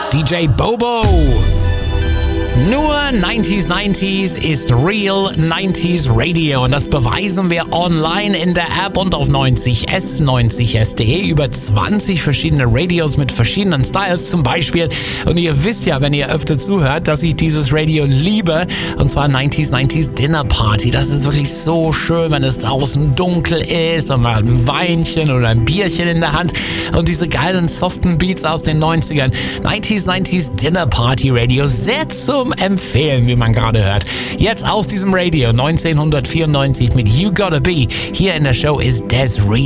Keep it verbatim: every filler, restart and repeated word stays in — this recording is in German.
D J Bobo. Nur neunziger neunzig ist Real neunziger Radio und das beweisen wir online in der App und auf neunzig s, neunzig s punkt de über zwanzig verschiedene Radios mit verschiedenen Styles zum Beispiel. Und ihr wisst ja, wenn ihr öfter zuhört, dass ich dieses Radio liebe, und zwar neunziger neunzig Dinner Party. Das ist wirklich so schön, wenn es draußen dunkel ist und mal ein Weinchen oder ein Bierchen in der Hand und diese geilen soften Beats aus den neunzigern. neunziger neunzig Dinner Party Radio, sehr zum Empfehlen, wie man gerade hört. Jetzt aus diesem Radio neunzehnhundertvierundneunzig mit You Gotta Be. Hier in der Show ist Des Reed.